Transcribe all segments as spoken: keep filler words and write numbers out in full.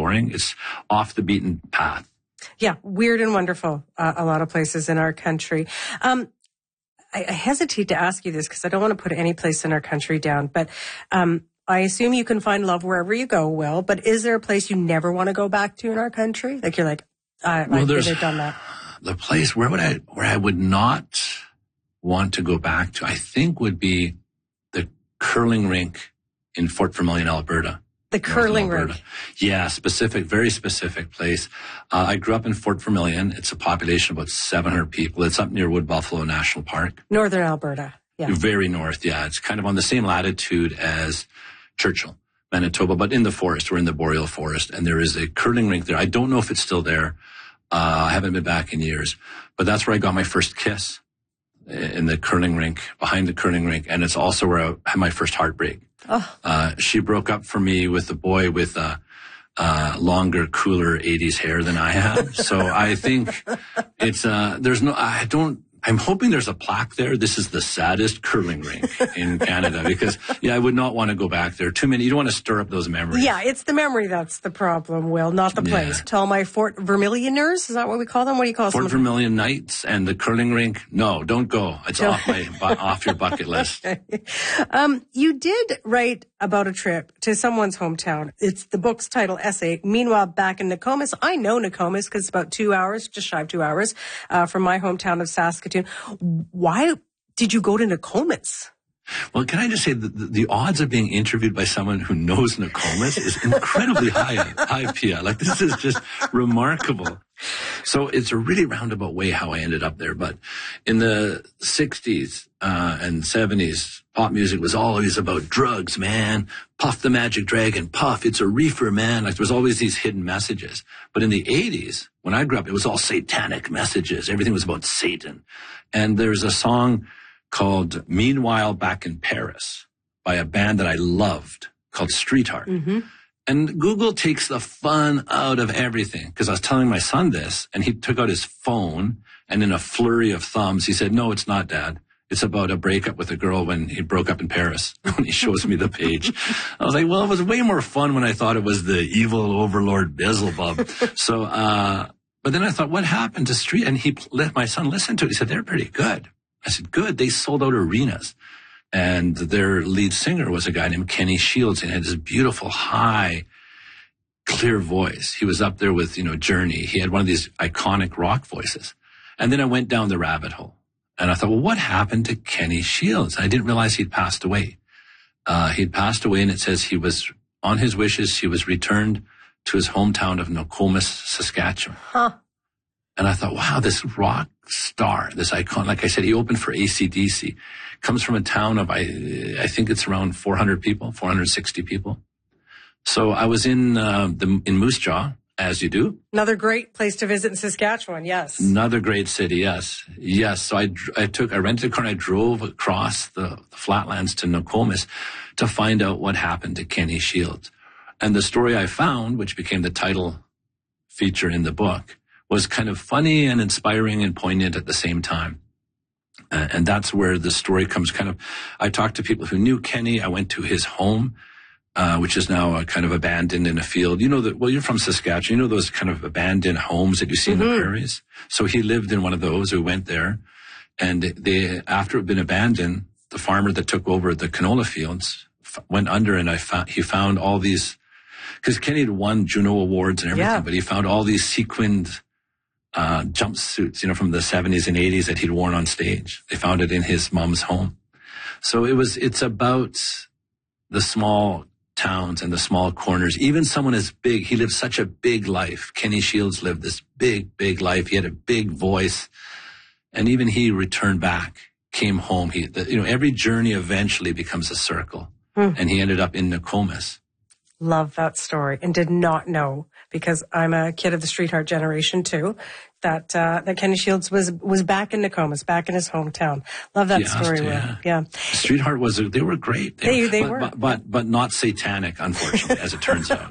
exploring. It's off the beaten path. Yeah, weird and wonderful, uh, a lot of places in our country. Um, I, I hesitate to ask you this because I don't want to put any place in our country down, but um, I assume you can find love wherever you go, Will, but is there a place you never want to go back to in our country? Like you're like, I, well, I've there's been there, done that. The place where would I, where I would not want to go back to, I think would be the curling rink in Fort Vermilion, Alberta. The curling rink. Yeah, specific, very specific place. Uh, I grew up in Fort Vermilion. It's a population of about seven hundred people. It's up near Wood Buffalo National Park. Northern Alberta. Yeah. Very north, yeah. It's kind of on the same latitude as Churchill, Manitoba, but in the forest. We're in the boreal forest, and there is a curling rink there. I don't know if it's still there. Uh, I haven't been back in years, but that's where I got my first kiss, in the curling rink, behind the curling rink, and it's also where I had my first heartbreak. Oh. Uh, she broke up for me with a boy with a, uh, longer, cooler eighties hair than I have. So I think it's, uh, there's no, I don't, I'm hoping there's a plaque there. This is the saddest curling rink in Canada because, yeah, I would not want to go back there. Too many. You don't want to stir up those memories. Yeah, it's the memory that's the problem, Will, not the place. Yeah. Tell my Fort Vermilioners, is that what we call them? What do you call them? Fort Vermilion Knights and the curling rink. No, don't go. It's off my off your bucket list. um, you did write about a trip to someone's hometown. It's the book's title essay. Meanwhile, back in Nokomis, I know Nokomis because it's about two hours, just shy of two hours, uh, from my hometown of Saskatoon. Why did you go to Nokomis? Well, can I just say that the, the odds of being interviewed by someone who knows Nokomis is incredibly high, high, Pia. Like, this is just remarkable. So it's a really roundabout way how I ended up there. But in the sixties uh, and seventies, pop music was always about drugs, man. Puff the Magic Dragon, puff, it's a reefer, man. Like, there was always these hidden messages. But in the eighties, when I grew up, it was all satanic messages. Everything was about Satan. And there's a song called Meanwhile Back in Paris by a band that I loved called Streetheart. Mm-hmm. And Google takes the fun out of everything, because I was telling my son this, and he took out his phone, and in a flurry of thumbs, he said, "No, it's not, Dad. It's about a breakup with a girl when he broke up in Paris," when he shows me the page. I was like, well, it was way more fun when I thought it was the evil overlord Beelzebub. so, uh, but then I thought, what happened to Street? And he let my son listen to it. He said, they're pretty good. I said, good. They sold out arenas. And their lead singer was a guy named Kenny Shields, and he had this beautiful, high, clear voice. He was up there with, you know, Journey. He had one of these iconic rock voices. And then I went down the rabbit hole. And I thought, well, what happened to Kenny Shields? I didn't realize he'd passed away. Uh, he'd passed away, and it says he was, on his wishes, he was returned to his hometown of Nokomis, Saskatchewan. Huh. And I thought, wow, this rock star, this icon, like I said, he opened for A C D C, comes from a town of, I, I think it's around four hundred people, four hundred sixty people. So I was in, uh, the, in Moose Jaw, as you do. Another great place to visit in Saskatchewan, yes. Another great city, yes. Yes. So I, I took, I rented a car and I drove across the, the flatlands to Nokomis to find out what happened to Kenny Shields. And the story I found, which became the title feature in the book, was kind of funny and inspiring and poignant at the same time. Uh, and that's where the story comes kind of, I talked to people who knew Kenny. I went to his home, uh, which is now uh, kind of abandoned in a field. You know that, well, you're from Saskatchewan. You know those kind of abandoned homes that you see mm-hmm. in the prairies? So he lived in one of those. We went there. And they, after it had been abandoned, the farmer that took over the canola fields f- went under, and I found, he found all these, because Kenny had won Juno Awards and everything, yeah. but he found all these sequined Uh, jumpsuits, you know, from the seventies and eighties that he'd worn on stage. They found it in his mom's home. So it was, it's about the small towns and the small corners. Even someone as big, he lived such a big life. Kenny Shields lived this big, big life. He had a big voice. And even he returned back, came home. He, the, you know, every journey eventually becomes a circle. Hmm. And he ended up in Nokomis. Love that story, and did not know, because I'm a kid of the Streetheart generation too, that uh, that Kenny Shields was was back in Nokomis, back in his hometown. Love that yes, story. Yeah. yeah, Streetheart was they were great. They they, they but, were, but, but but not satanic, unfortunately, as it turns out.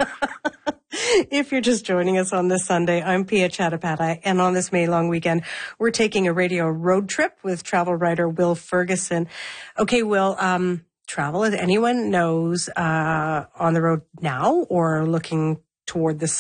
If you're just joining us on this Sunday, I'm Pia Chattopadhyay, and on this May long weekend, we're taking a radio road trip with travel writer Will Ferguson. Okay, Will. Um, travel, if anyone knows, uh, on the road now or looking toward the